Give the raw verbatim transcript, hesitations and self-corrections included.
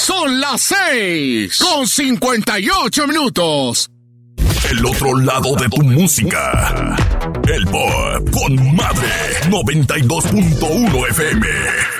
Son las seis con cincuenta y ocho minutos. El otro lado de tu música. El Pop con Madre noventa y dos punto uno F M.